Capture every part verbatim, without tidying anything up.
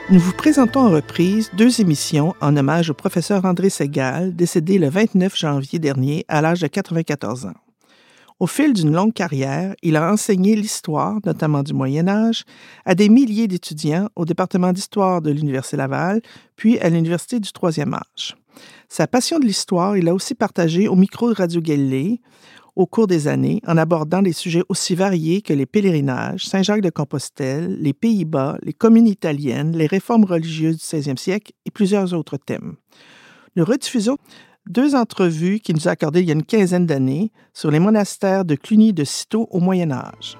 Nous vous présentons en reprise deux émissions en hommage au professeur André Segal, décédé le vingt-neuf janvier dernier à l'âge de quatre-vingt-quatorze ans. Au fil d'une longue carrière, il a enseigné l'histoire, notamment du Moyen Âge, à des milliers d'étudiants au département d'histoire de l'Université Laval, puis à l'Université du Troisième Âge. Sa passion de l'histoire, il l'a aussi partagée au micro de Radio Galilée au cours des années, en abordant des sujets aussi variés que les pèlerinages, Saint-Jacques-de-Compostelle, les Pays-Bas, les communes italiennes, les réformes religieuses du seizième siècle et plusieurs autres thèmes. Nous rediffusons deux entrevues qu'il nous a accordées il y a une quinzaine d'années sur les monastères de Cluny et de Cîteaux au Moyen Âge.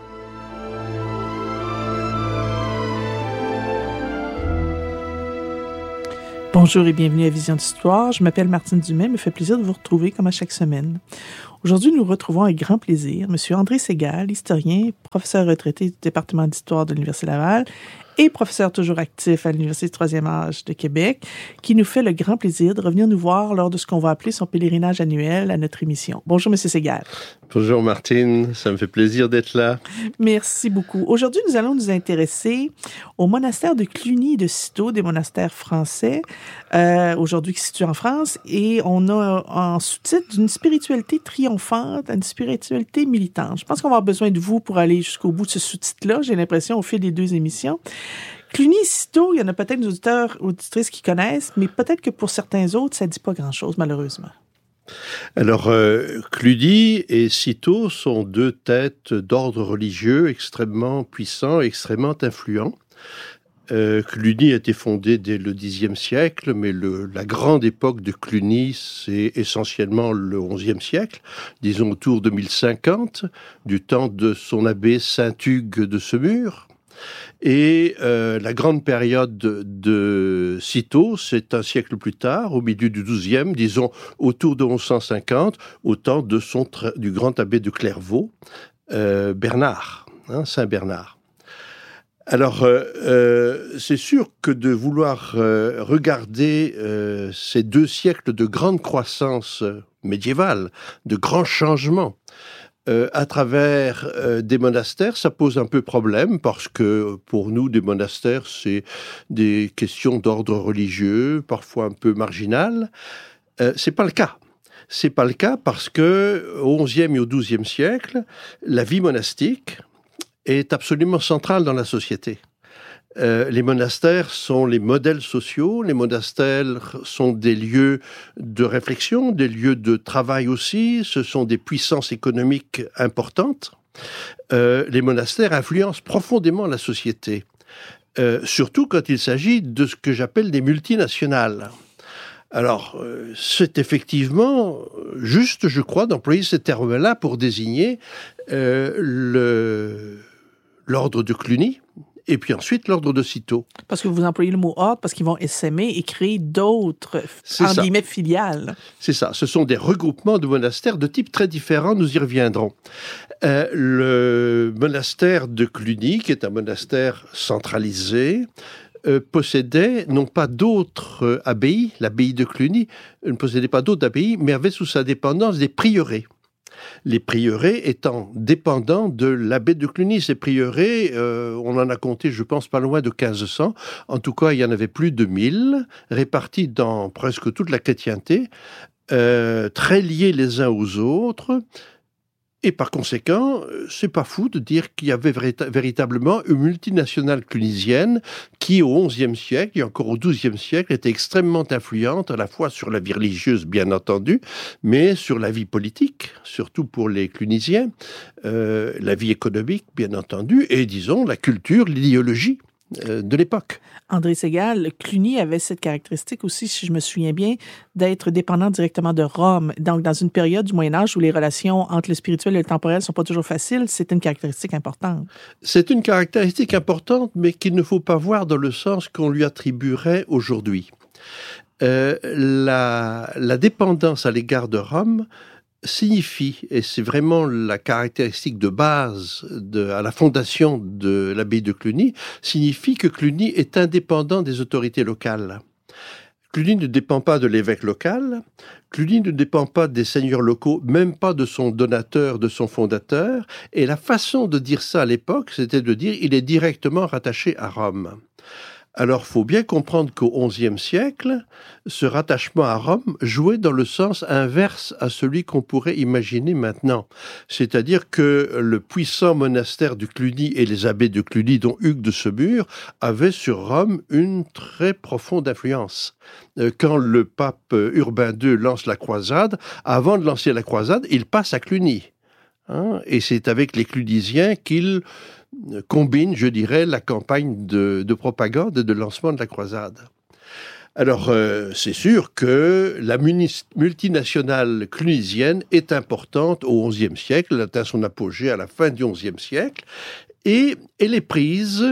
Bonjour et bienvenue à Vision d'Histoire. Je m'appelle Martine Dumais, me fait plaisir de vous retrouver comme à chaque semaine. Aujourd'hui, nous retrouvons avec grand plaisir M. André Segal, historien, professeur retraité du département d'histoire de l'Université Laval et professeur toujours actif à l'Université du Troisième Âge de Québec, qui nous fait le grand plaisir de revenir nous voir lors de ce qu'on va appeler son pèlerinage annuel à notre émission. Bonjour, M. Segal. Bonjour, Martine. Ça me fait plaisir d'être là. Merci beaucoup. Aujourd'hui, nous allons nous intéresser au monastère de Cluny et de Cîteaux, des monastères français, euh, aujourd'hui qui se situent en France, et on a en sous-titre d'une spiritualité triomphante à une spiritualité militante. Je pense qu'on va avoir besoin de vous pour aller jusqu'au bout de ce sous-titre-là, j'ai l'impression, au fil des deux émissions. Cluny et Cîteaux, il y en a peut-être des auditeurs, auditrices qui connaissent, mais peut-être que pour certains autres, ça ne dit pas grand-chose, malheureusement. Alors, euh, Cluny et Cîteaux sont deux têtes d'ordre religieux extrêmement puissants et extrêmement influents. Euh, Cluny a été fondé dès le dixième siècle, mais le, la grande époque de Cluny, c'est essentiellement le onzième siècle, disons autour de mille cinquante, du temps de son abbé Saint-Hugues de Semur. Et euh, la grande période de, de Cîteaux, c'est un siècle plus tard, au milieu du douzième, disons autour de onze cent cinquante, au temps de son, du grand abbé de Clairvaux, euh, Bernard, hein, Saint Bernard. Alors, euh, euh, c'est sûr que de vouloir euh, regarder euh, ces deux siècles de grande croissance médiévale, de grands changements, Euh, à travers euh, des monastères, ça pose un peu problème parce que pour nous, des monastères, c'est des questions d'ordre religieux, parfois un peu marginales. Euh, c'est pas le cas. C'est pas le cas parce que au onzième et au douzième siècle, la vie monastique est absolument centrale dans la société. Euh, les monastères sont les modèles sociaux, les monastères sont des lieux de réflexion, des lieux de travail aussi, ce sont des puissances économiques importantes. Euh, les monastères influencent profondément la société, euh, surtout quand il s'agit de ce que j'appelle des multinationales. Alors, euh, c'est effectivement juste, je crois, d'employer ce terme-là pour désigner euh, le, l'ordre de Cluny, et puis ensuite l'ordre de Cîteaux. Parce que vous employez le mot ordre, parce qu'ils vont essaimer et créer d'autres, en guillemets, filiales. C'est ça. Ce sont des regroupements de monastères de type très différent, nous y reviendrons. Euh, le monastère de Cluny, qui est un monastère centralisé, euh, possédait non pas d'autres euh, abbayes, l'abbaye de Cluny ne possédait pas d'autres abbayes, mais avait sous sa dépendance des prieurés. Les prieurés étant dépendants de l'abbé de Cluny. Ces prieurés, euh, on en a compté, je pense, pas loin de quinze cents. En tout cas, il y en avait plus de mille, répartis dans presque toute la chrétienté, euh, très liés les uns aux autres. Et par conséquent, c'est pas fou de dire qu'il y avait vérit- véritablement une multinationale clunisienne qui, au onzième siècle et encore au douzième siècle, était extrêmement influente à la fois sur la vie religieuse, bien entendu, mais sur la vie politique, surtout pour les clunisiens, euh, la vie économique, bien entendu, et disons la culture, l'idéologie euh, de l'époque. André Segal, Cluny avait cette caractéristique aussi, si je me souviens bien, d'être dépendant directement de Rome. Donc, dans une période du Moyen-Âge où les relations entre le spirituel et le temporel ne sont pas toujours faciles, c'est une caractéristique importante. C'est une caractéristique importante, mais qu'il ne faut pas voir dans le sens qu'on lui attribuerait aujourd'hui. Euh, la, la dépendance à l'égard de Rome signifie, et c'est vraiment la caractéristique de base de, à la fondation de l'abbaye de Cluny, signifie que Cluny est indépendant des autorités locales. Cluny ne dépend pas de l'évêque local, Cluny ne dépend pas des seigneurs locaux, même pas de son donateur, de son fondateur, et la façon de dire ça à l'époque, c'était de dire il est directement rattaché à Rome. Alors, faut bien comprendre qu'au onzième siècle, ce rattachement à Rome jouait dans le sens inverse à celui qu'on pourrait imaginer maintenant. C'est-à-dire que le puissant monastère du Cluny et les abbés de Cluny, dont Hugues de Semur, avaient sur Rome une très profonde influence. Quand le pape Urbain deux lance la croisade, avant de lancer la croisade, il passe à Cluny. Hein, et c'est avec les Clunisiens qu'il combine, je dirais, la campagne de, de propagande et de lancement de la croisade. Alors, euh, c'est sûr que la muni- multinationale clunisienne est importante au onzième siècle, elle atteint son apogée à la fin du onzième siècle, et elle est prise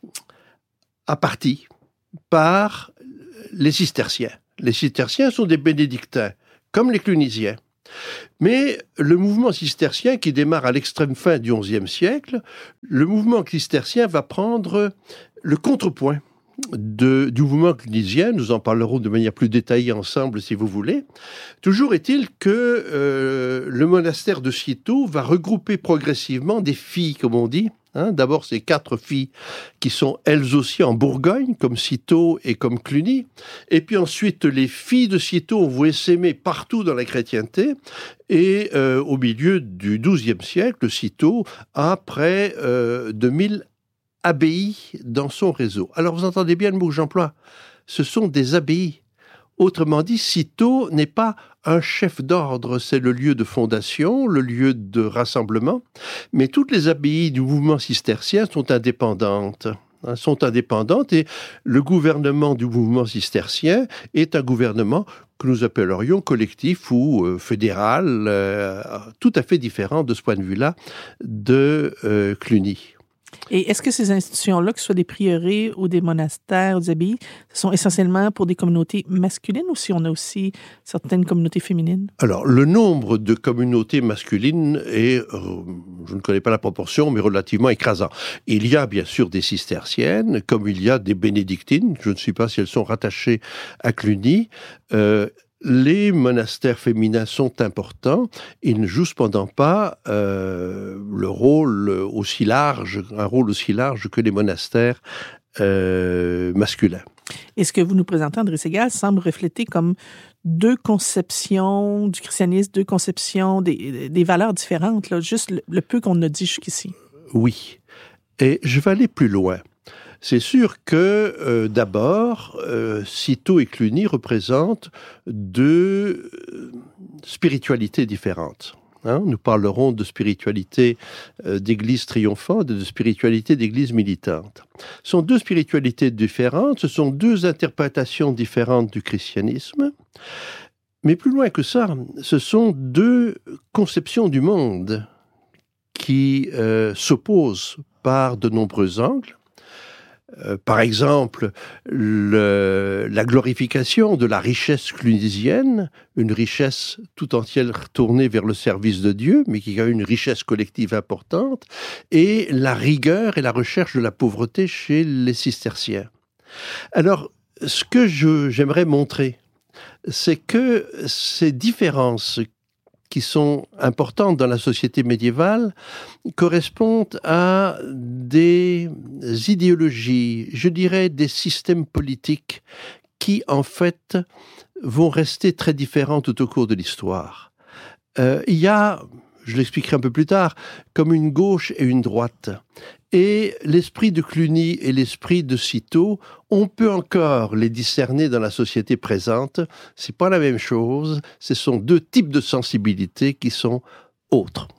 à partie par les cisterciens. Les cisterciens sont des bénédictins, comme les clunisiens. Mais le mouvement cistercien, qui démarre à l'extrême fin du onzième siècle, le mouvement cistercien va prendre le contrepoint de, du mouvement clunisien. Nous en parlerons de manière plus détaillée ensemble, si vous voulez. Toujours est-il que euh, le monastère de Cîteaux va regrouper progressivement des filles, comme on dit. Hein, d'abord, ces quatre filles qui sont elles aussi en Bourgogne, comme Cîteaux et comme Cluny. Et puis ensuite, les filles de Cîteaux vont s'aimer partout dans la chrétienté. Et euh, au milieu du douzième siècle, Cîteaux a près euh, de mille abbayes dans son réseau. Alors, vous entendez bien le mot que j'emploie. Ce sont des abbayes. Autrement dit, Cîteaux n'est pas un chef d'ordre, c'est le lieu de fondation, le lieu de rassemblement, mais toutes les abbayes du mouvement cistercien sont indépendantes. Hein, sont indépendantes et le gouvernement du mouvement cistercien est un gouvernement que nous appellerions collectif ou euh, fédéral, euh, tout à fait différent de ce point de vue-là de euh, Cluny. Et est-ce que ces institutions-là, que ce soit des prieurés ou des monastères ou des abbayes, sont essentiellement pour des communautés masculines ou si on a aussi certaines communautés féminines? Alors, le nombre de communautés masculines est, euh, je ne connais pas la proportion, mais relativement écrasant. Il y a bien sûr des cisterciennes, comme il y a des bénédictines, je ne sais pas si elles sont rattachées à Cluny. Euh, Les monastères féminins sont importants. Ils ne jouent cependant pas euh, le rôle aussi large, un rôle aussi large que les monastères euh, masculins. Et ce que vous nous présentez, André Segal, semble refléter comme deux conceptions du christianisme, deux conceptions des, des valeurs différentes, là, juste le, le peu qu'on a dit jusqu'ici. Oui. Et je vais aller plus loin. C'est sûr que, euh, d'abord, euh, Cîteaux et Cluny représentent deux euh, spiritualités différentes. Hein, nous parlerons de spiritualité euh, d'église triomphante et de spiritualité d'église militante. Ce sont deux spiritualités différentes, ce sont deux interprétations différentes du christianisme. Mais plus loin que ça, ce sont deux conceptions du monde qui euh, s'opposent par de nombreux angles. Euh, par exemple, le, la glorification de la richesse clunisienne, une richesse tout entière tournée vers le service de Dieu, mais qui a une richesse collective importante, et la rigueur et la recherche de la pauvreté chez les cisterciens. Alors, ce que je, j'aimerais montrer, c'est que ces différences qui sont importantes dans la société médiévale correspondent à des idéologies, je dirais des systèmes politiques qui, en fait, vont rester très différents tout au cours de l'histoire. Euh, il y a, je l'expliquerai un peu plus tard, comme une gauche et une droite. Et l'esprit de Cluny et l'esprit de Cîteaux, on peut encore les discerner dans la société présente. C'est pas la même chose. Ce sont deux types de sensibilités qui sont autres.